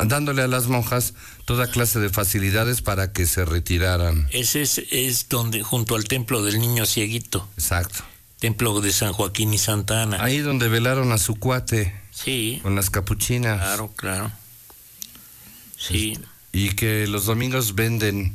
dándole a las monjas toda clase de facilidades para que se retiraran. Ese es donde, junto al templo del niño cieguito. Exacto. Templo de San Joaquín y Santa Ana. Ahí donde velaron a su cuate. Sí. Con las capuchinas. Claro. Sí. Y que los domingos venden,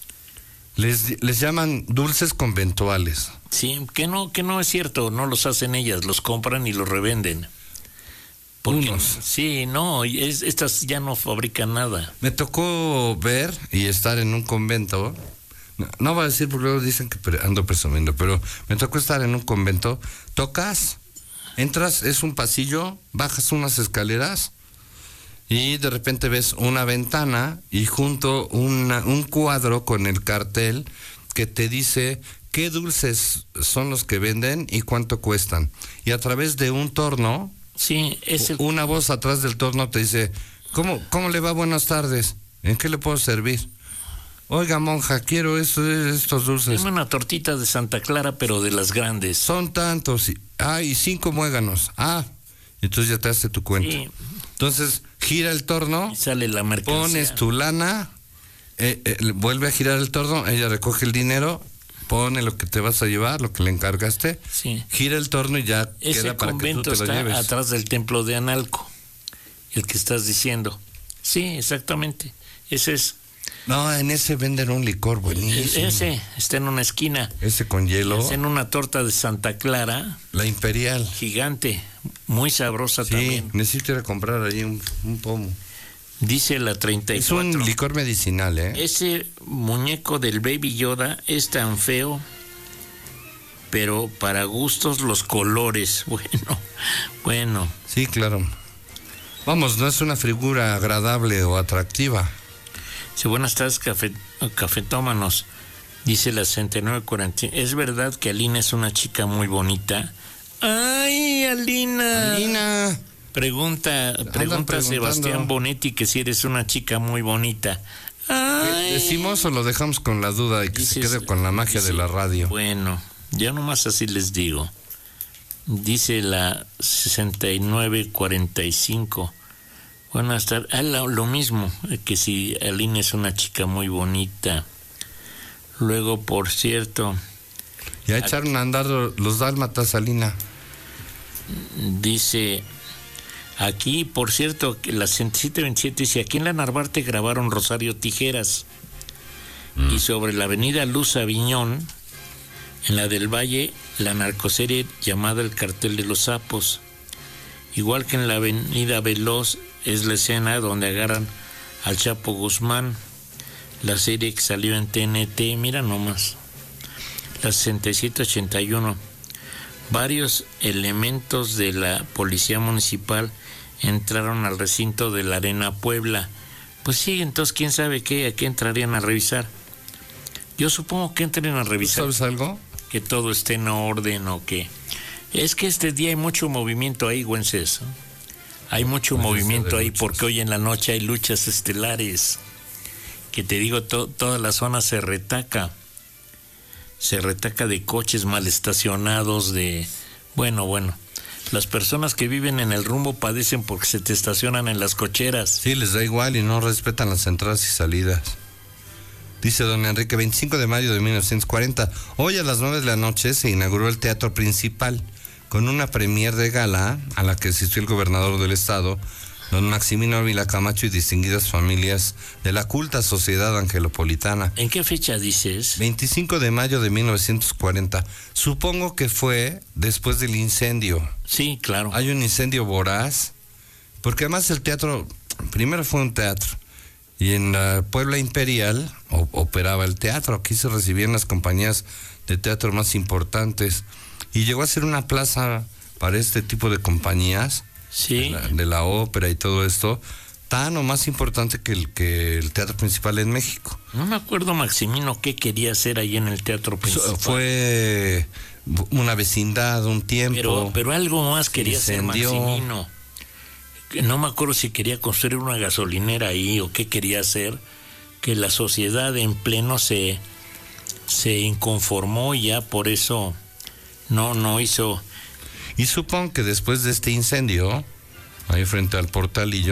les llaman dulces conventuales. Sí, que no es cierto, no los hacen ellas, los compran y los revenden. Porque, unos. Sí, no, estas ya no fabrican nada. Me tocó ver y estar en un convento. No voy a decir porque luego dicen que ando presumiendo, pero me tocó estar en un convento. Tocas, entras, es un pasillo, bajas unas escaleras y de repente ves una ventana y junto un cuadro con el cartel que te dice qué dulces son los que venden y cuánto cuestan. Y a través de un torno, sí, una voz atrás del torno te dice, ¿cómo le va? Buenas tardes. ¿En qué le puedo servir? Oiga, monja, quiero estos dulces. Dame una tortita de Santa Clara, pero de las grandes. Son tantos. Y 5 muéganos. Entonces ya te hace tu cuenta. Sí. Entonces, gira el torno. Y sale la mercancía. Pones tu lana, vuelve a girar el torno, ella recoge el dinero, pone lo que te vas a llevar, lo que le encargaste, sí. Gira el torno y ya ese queda para que tú te lo lleves. Ese convento está atrás del templo de Analco, el que estás diciendo. Sí, exactamente. Ese es. No, en ese venden un licor buenísimo. Ese está en una esquina. Ese con hielo. Es en una torta de Santa Clara. La Imperial. Gigante, muy sabrosa también. Sí, necesito ir a comprar allí un pomo. Dice la 34. Es un licor medicinal, Ese muñeco del Baby Yoda es tan feo, pero para gustos los colores. Bueno. Sí, claro. Vamos, no es una figura agradable o atractiva. Sí, buenas tardes, cafetómanos. Dice la 6940. ¿Es verdad que Alina es una chica muy bonita? ¡Ay, Alina! Alina. Pregunta Sebastián Bonetti que si eres una chica muy bonita. Ay. ¿Decimos o lo dejamos con la duda y que se quede con la magia de la radio? Bueno, ya nomás así les digo. Dice la 6945. Buenas tardes. Lo mismo, que si Alina es una chica muy bonita. Luego, por cierto... Ya echaron a andar los dálmatas, Alina. Dice... Aquí, por cierto, la 6727 dice, aquí en la Narvarte grabaron Rosario Tijeras. Y sobre la avenida Luz Aviñón, en la del Valle, la narcoserie llamada El Cartel de los Sapos. Igual que en la avenida Veloz, es la escena donde agarran al Chapo Guzmán. La serie que salió en TNT, mira nomás. La 6781. Varios elementos de la policía municipal entraron al recinto de la Arena Puebla. Pues sí, entonces quién sabe a qué entrarían a revisar. Yo supongo que entren a revisar. ¿Sabes algo? Que todo esté en orden o que... Es que este día hay mucho movimiento ahí, Güences. Hay mucho movimiento ahí porque hoy en la noche hay luchas estelares. Que te digo, toda la zona se retaca. Se retaca de coches mal estacionados, de... Bueno. Las personas que viven en el rumbo padecen porque se te estacionan en las cocheras. Sí, les da igual y no respetan las entradas y salidas. Dice don Enrique, 25 de mayo de 1940. Hoy a las 9 de la noche se inauguró el Teatro Principal con una premier de gala a la que asistió el gobernador del estado, don Maximino Ávila Camacho, y distinguidas familias de la culta sociedad angelopolitana. ¿En qué fecha dices? 25 de mayo de 1940. Supongo que fue después del incendio. Sí, claro. Hay un incendio voraz, porque además el teatro, primero fue un teatro, y en la Puebla Imperial operaba el teatro. Aquí se recibían las compañías de teatro más importantes, y llegó a ser una plaza para este tipo de compañías. Sí. De la ópera y todo esto, tan o más importante que el Teatro Principal en México. No me acuerdo, Maximino, qué quería hacer ahí en el Teatro Principal. Fue una vecindad, un tiempo. Pero algo más quería hacer Maximino. No me acuerdo si quería construir una gasolinera ahí o qué quería hacer, que la sociedad en pleno se inconformó y ya por eso no hizo... Y supongo que después de este incendio, ahí frente al Portalillo,